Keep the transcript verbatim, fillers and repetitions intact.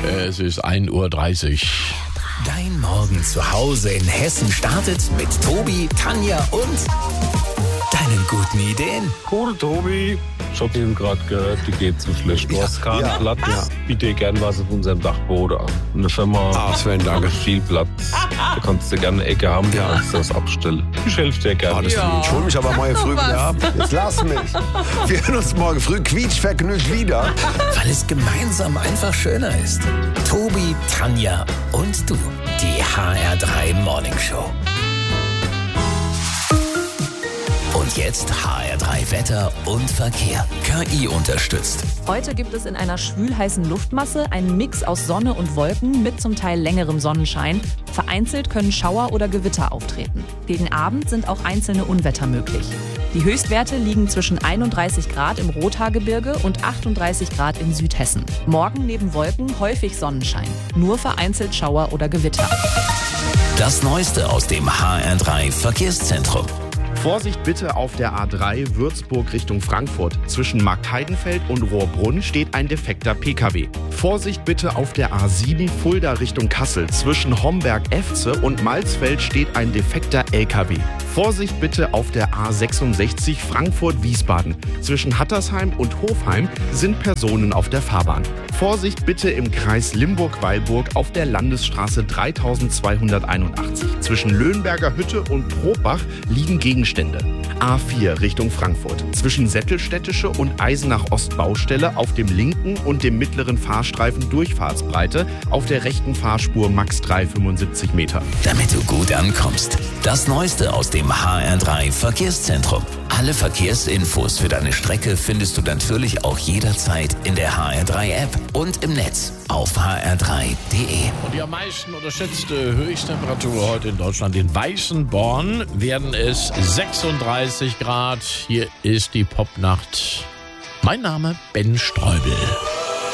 Es ist ein Uhr dreißig. Dein Morgen zu Hause in Hessen startet mit Tobi, Tanja und deinen guten Ideen. Cool, Tobi. Ich hab eben gerade gehört, die geht so schlecht. Du Ja, hast keinen ja. Platz. Ja. Biete gern was auf unserem Dachboden an. Eine Firma Ah, Sven, danke. hat viel Platz. Da kannst du gerne eine Ecke haben, Ja. ja. kannst du das abstellen. Ich helfe dir gerne. Ah, das Ja. Ich hol mich aber morgen früh Was? wieder ab. Jetzt lass mich. Wir hören uns morgen früh quietschvergnügt wieder. Weil es gemeinsam einfach schöner ist. Tobi, Tanja und du. Die H R drei Morning Show. Und jetzt H R drei Wetter und Verkehr. K I unterstützt. Heute gibt es in einer schwülheißen Luftmasse einen Mix aus Sonne und Wolken mit zum Teil längerem Sonnenschein. Vereinzelt können Schauer oder Gewitter auftreten. Gegen Abend sind auch einzelne Unwetter möglich. Die Höchstwerte liegen zwischen einunddreißig Grad im Rothaargebirge und achtunddreißig Grad in Südhessen. Morgen neben Wolken häufig Sonnenschein. Nur vereinzelt Schauer oder Gewitter. Das Neueste aus dem H R drei Verkehrszentrum. Vorsicht bitte auf der A drei Würzburg Richtung Frankfurt. Zwischen Marktheidenfeld und Rohrbrunn steht ein defekter P K W. Vorsicht bitte auf der A sieben Fulda Richtung Kassel. Zwischen Homberg-Efze und Malzfeld steht ein defekter L K W. Vorsicht bitte auf der A sechsundsechzig Frankfurt-Wiesbaden. Zwischen Hattersheim und Hofheim sind Personen auf der Fahrbahn. Vorsicht bitte im Kreis Limburg-Weilburg auf der Landesstraße dreitausendzweihunderteinundachtzig. Zwischen Löhnberger Hütte und Probach liegen Gegenstände. A vier Richtung Frankfurt. Zwischen Sättelstädtische und Eisenach-Ost-Baustelle auf dem linken und dem mittleren Fahrstreifen Durchfahrtsbreite, auf der rechten Fahrspur max drei Komma fünfundsiebzig Meter. Damit du gut ankommst. Das Neueste aus dem H R drei Verkehrszentrum. Alle Verkehrsinfos für deine Strecke findest du natürlich auch jederzeit in der H R drei App und im Netz auf h r drei punkt d e. Und die am meisten unterschätzte Höchsttemperatur heute in Deutschland, in Weißenborn, werden es sechsunddreißig Grad. Hier ist die Popnacht. Mein Name Ben Streubel.